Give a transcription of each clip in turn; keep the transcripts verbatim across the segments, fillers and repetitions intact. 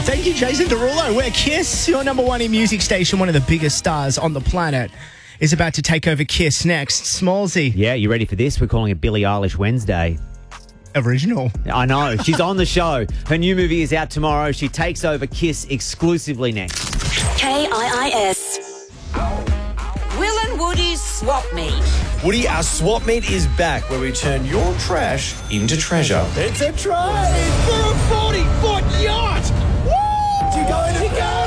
Thank you, Jason Derulo. We're Kiss, your number one in music station, one of the biggest stars on the planet, is about to take over Kiss next. Smallsy. Yeah, you ready for this? We're calling it Billie Eilish Wednesday. Original. I know. She's on the show. Her new movie is out tomorrow. She takes over Kiss exclusively next. K I I S. Will and Woody's Swap Meet. Woody, our swap meet is back, where we turn your trash into treasure. It's a try for a forty-foot yacht. Woo! You going to go?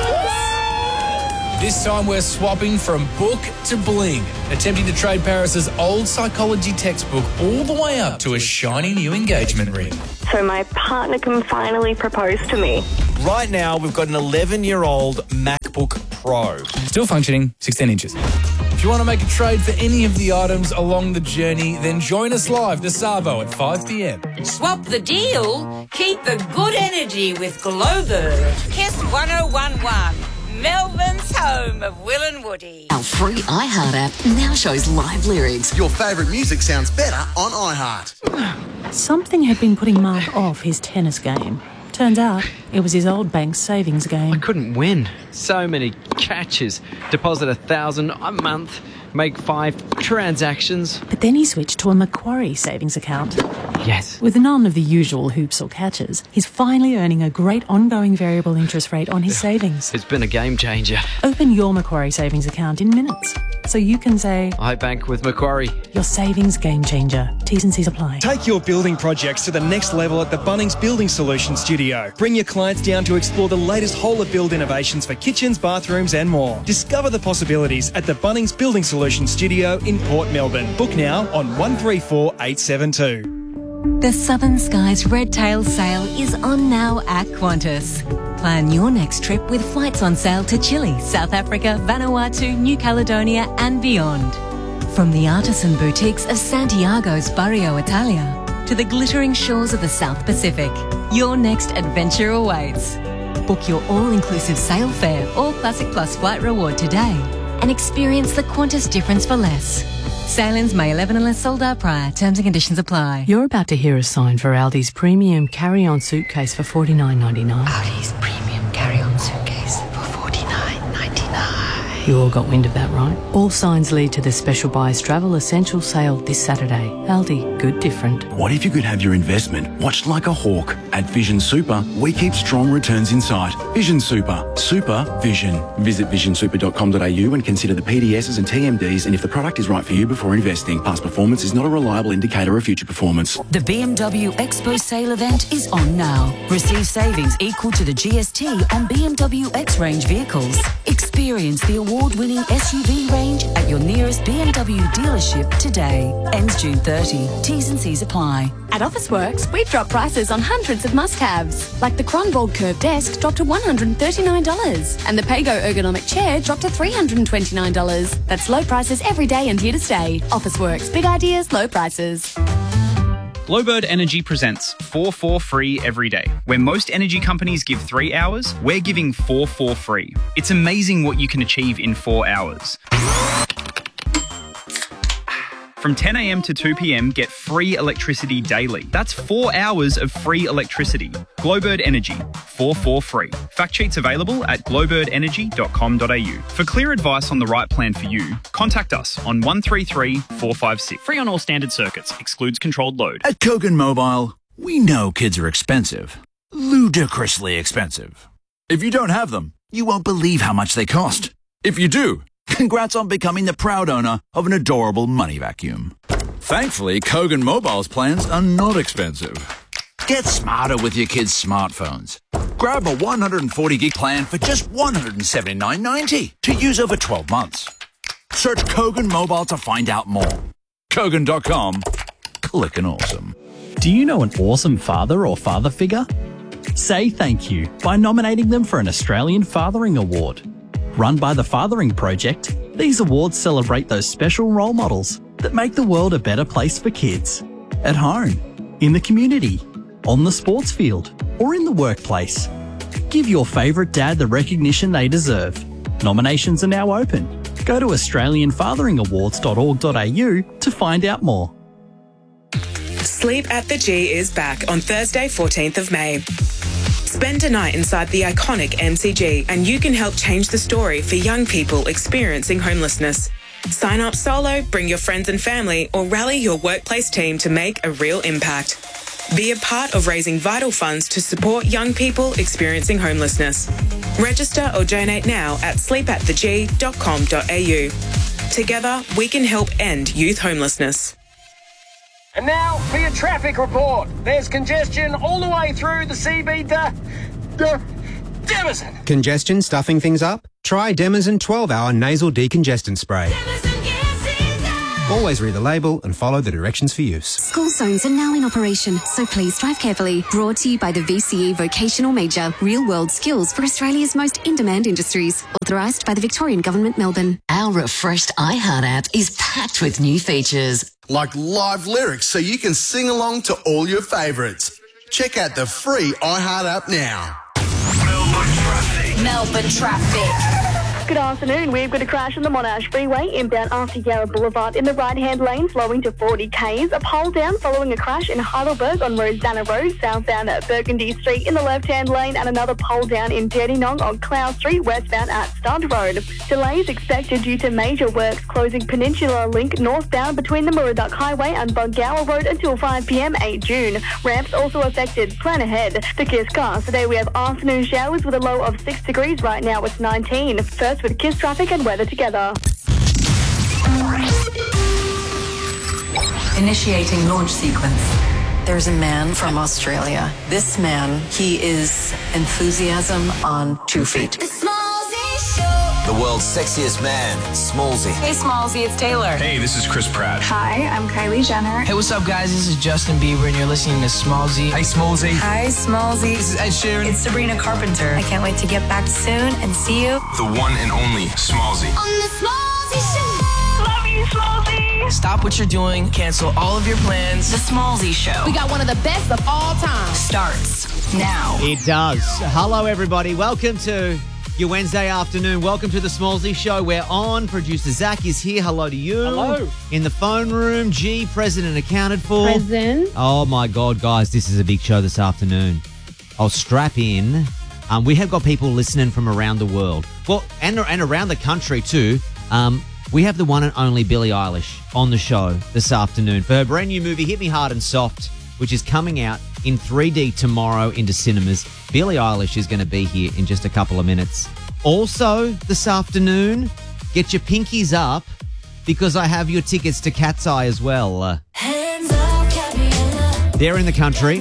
This time we're swapping from book to bling, attempting to trade Paris's old psychology textbook all the way up to a shiny new engagement ring. So my partner can finally propose to me. Right now, we've got an eleven-year-old MacBook Pro. Still functioning, sixteen inches. If you want to make a trade for any of the items along the journey, then join us live to Savo at five p.m. Swap the deal. Keep the good energy with Glowbird. Kiss one oh one one. Melbourne's home of Will and Woody. Our free iHeart app now shows live lyrics. Your favourite music sounds better on iHeart. Something had been putting Mark off his tennis game. Turns out it was his old bank's savings game. I couldn't win. So many catches. Deposit a thousand a month. Make five transactions. But then he switched to a Macquarie savings account. Yes. With none of the usual hoops or catches, he's finally earning a great ongoing variable interest rate on his savings. It's been a game changer. Open your Macquarie savings account in minutes, so you can say, I bank with Macquarie. Your savings game changer. T's and C's apply. Take your building projects to the next level at the Bunnings Building Solutions Studio. Bring your clients down to explore the latest whole of build innovations for kitchens, bathrooms and more. Discover the possibilities at the Bunnings Building Solutions Studio in Port Melbourne. Book now on one three four eight seven two. The Southern Skies Red Tail Sale is on now at Qantas. Plan your next trip with flights on sale to Chile, South Africa, Vanuatu, New Caledonia and beyond. From the artisan boutiques of Santiago's Barrio Italia to the glittering shores of the South Pacific, your next adventure awaits. Book your all-inclusive sail fare or Classic Plus flight reward today and experience the Qantas difference for less. Sailings May eleventh unless sold out prior. Terms and conditions apply. You're about to hear a sign for Aldi's premium carry-on suitcase for forty-nine ninety-nine. Aldi's premium carry-on suitcase for forty-nine ninety-nine. You all got wind of that, right? All signs lead to the Special Buys Travel Essential Sale this Saturday. Aldi, good different. What if you could have your investment watched like a hawk? At Vision Super, we keep strong returns in sight. Vision Super. Super Vision. Visit vision super dot com dot a u and consider the P D Ss and T M Ds and if the product is right for you before investing. Past performance is not a reliable indicator of future performance. The B M W Expo Sale event is on now. Receive savings equal to the G S T on B M W X-Range vehicles. Experience the award-winning S U V range at your nearest B M W dealership today. Ends June thirtieth. T's and C's apply. At Officeworks, we've dropped prices on hundreds of must-haves, like the Cronvold Curve Desk dropped to one hundred thirty-nine dollars and the Pago Ergonomic Chair dropped to three hundred twenty-nine dollars. That's low prices every day and here to stay. Officeworks, big ideas, low prices. Glowbird Energy presents four four free every day. Where most energy companies give three hours, we're giving four four free. It's amazing what you can achieve in four hours. From ten a.m. to two p.m, get free electricity daily. That's four hours of free electricity. Glowbird Energy, four four free. Fact sheets available at glowbird energy dot com dot a u. For clear advice on the right plan for you, contact us on one three three, four five six. Free on all standard circuits. Excludes controlled load. At Kogan Mobile, we know kids are expensive. Ludicrously expensive. If you don't have them, you won't believe how much they cost. If you do, congrats on becoming the proud owner of an adorable money vacuum. Thankfully, Kogan Mobile's plans are not expensive. Get smarter with your kids' smartphones. Grab a one hundred forty gig plan for just one hundred seventy-nine ninety to use over twelve months. Search Kogan Mobile to find out more. Kogan dot com. Clickin' awesome. Do you know an awesome father or father figure? Say thank you by nominating them for an Australian Fathering Award. Run by the Fathering Project, these awards celebrate those special role models that make the world a better place for kids. At home, in the community, on the sports field, or in the workplace. Give your favourite dad the recognition they deserve. Nominations are now open. Go to australian fathering awards dot org dot a u to find out more. Sleep at the G is back on Thursday, fourteenth of May. Spend a night inside the iconic M C G and you can help change the story for young people experiencing homelessness. Sign up solo, bring your friends and family, or rally your workplace team to make a real impact. Be a part of raising vital funds to support young people experiencing homelessness. Register or donate now at sleep at the g dot com dot a u. Together, we can help end youth homelessness. And now for your traffic report. There's congestion all the way through the C B to the Demison. Congestion stuffing things up? Try Demison twelve hour nasal decongestant spray. Always read the label and follow the directions for use. School zones are now in operation, so please drive carefully. Brought to you by the V C E Vocational Major, real-world skills for Australia's most in-demand industries. Authorised by the Victorian Government, Melbourne. Our refreshed iHeart app is packed with new features. Like live lyrics so you can sing along to all your favourites. Check out the free iHeart app now. Melbourne traffic. Melbourne traffic. Good afternoon. We've got a crash on the Monash Freeway inbound after Yarra Boulevard in the right-hand lane, slowing to forty k's. A pole down following a crash in Heidelberg on Rosanna Road, southbound at Burgundy Street in the left-hand lane, and another pole down in Dandenong on Cloud Street, westbound at Stud Road. Delays expected due to major works closing Peninsula Link northbound between the Murdoch Highway and Bungower Road until five p m eight June. Ramps also affected. Plan ahead. The Kiss Cars. Today we have afternoon showers with a low of six degrees. Right now it's nineteen. First with Kiss traffic and weather together. Initiating launch sequence. There's a man from Australia. This man, he is enthusiasm on two feet. The world's sexiest man, Smallsy. Hey, Smallsy, it's Taylor. Hey, this is Chris Pratt. Hi, I'm Kylie Jenner. Hey, what's up, guys? This is Justin Bieber, and you're listening to Smallsy. Hey, Smallsy. Hi, Smallsy. This is Ed Sheeran. It's Sabrina Carpenter. I can't wait to get back soon and see you. The one and only Smallsy. On the Smallsy Show. Love you, Smallsy. Stop what you're doing. Cancel all of your plans. The Smallsy Show. We got one of the best of all time. Starts now. It does. Hello, everybody. Welcome to your Wednesday afternoon. Welcome to the Smallsy Show. We're on. Producer Zach is here. Hello to you. Hello. In the phone room, G, President accounted for. Present. Oh, my God, guys. This is a big show this afternoon. I'll strap in. Um, we have got people listening from around the world. Well, and, and around the country, too. Um, we have the one and only Billie Eilish on the show this afternoon for her brand new movie, Hit Me Hard and Soft, which is coming out in three D tomorrow into cinemas. Billie Eilish is going to be here in just a couple of minutes. Also, this afternoon, get your pinkies up because I have your tickets to Cat's Eye as well. Uh, they're in the country.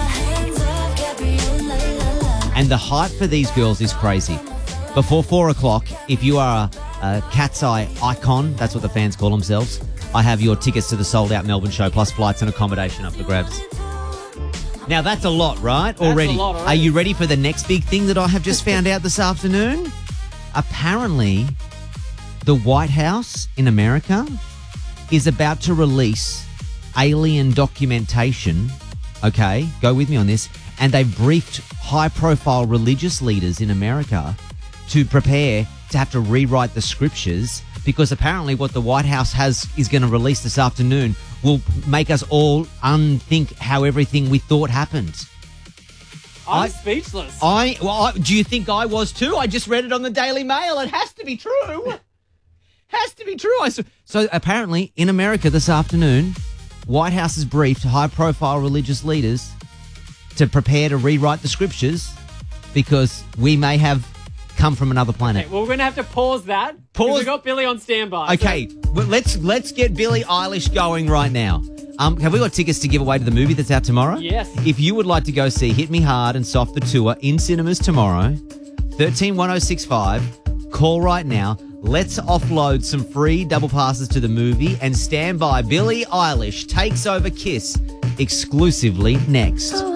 And the hype for these girls is crazy. Before four o'clock, if you are a, a Cat's Eye icon, that's what the fans call themselves, I have your tickets to the sold-out Melbourne show, plus flights and accommodation up for grabs. Now, that's a lot, right? That's already. a lot already. Are you ready for the next big thing that I have just found out this afternoon? Apparently, the White House in America is about to release alien documentation. Okay, go with me on this. And they've briefed high-profile religious leaders in America to prepare to have to rewrite the scriptures because apparently what the White House has is going to release this afternoon will make us all unthink how everything we thought happened. I'm I, speechless. I well, I, do you think I was too? I just read it on the Daily Mail. It has to be true. Has to be true. I, so, so apparently in America this afternoon, White House has briefed high-profile religious leaders to prepare to rewrite the scriptures because we may have come from another planet. Okay, well, we're going to have to pause that. Pause. We've got Billy on standby. Okay, So. well, let's let's get Billie Eilish going right now. Um, have we got tickets to give away to the movie that's out tomorrow? Yes. If you would like to go see Hit Me Hard and Soft the tour in cinemas tomorrow, thirteen one oh six five, call right now. Let's offload some free double passes to the movie and stand by. Billie Eilish takes over Kiss exclusively next.